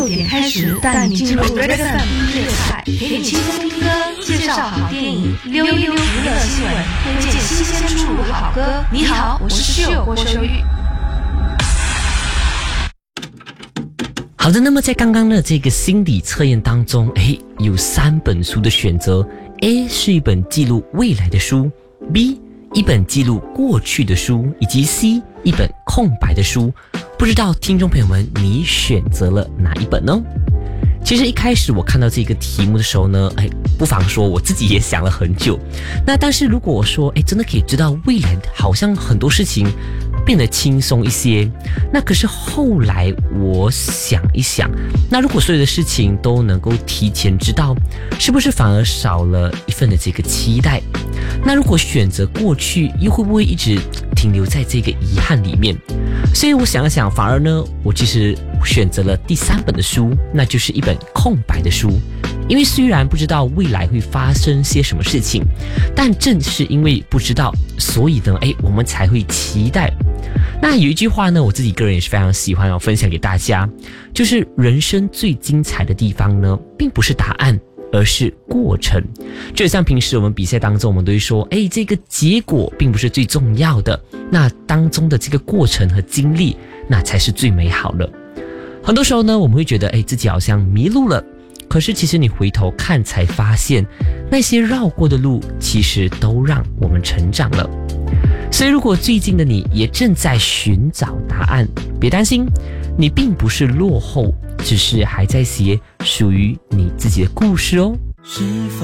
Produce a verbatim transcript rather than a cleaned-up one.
点开始，带你进入 Red F M 音乐台，陪你轻松听歌，介绍好电影，溜一溜娱乐新闻，推荐新鲜出炉好歌。你好，我是室友郭秀玉。 好的，那么在刚刚的这个心理测验当中，诶，有三本书的选择。A 是一本记录未来的书， B 一本记录过去的书，以及 C 一本空白的书。不知道听众朋友们，你选择了哪一本呢？其实一开始我看到这个题目的时候呢，哎，不妨说我自己也想了很久。那但是如果我说，哎，真的可以知道未来好像很多事情变得轻松一些，那可是后来我想一想，那如果所有的事情都能够提前知道，是不是反而少了一份的这个期待？那如果选择过去，又会不会一直停留在这个遗憾里面？所以我想了想，反而呢，我其实选择了第三本的书，那就是一本空白的书。因为虽然不知道未来会发生些什么事情，但正是因为不知道，所以呢，哎，我们才会期待。那有一句话呢，我自己个人也是非常喜欢，要分享给大家，就是人生最精彩的地方呢，并不是答案，而是过程。就像平时我们比赛当中，我们都会说，哎，这个结果并不是最重要的，那当中的这个过程和经历，那才是最美好的。很多时候呢，我们会觉得，哎，自己好像迷路了，可是其实你回头看才发现，那些绕过的路，其实都让我们成长了。所以如果最近的你也正在寻找答案，别担心，你并不是落后，只是还在写属于你自己的故事哦。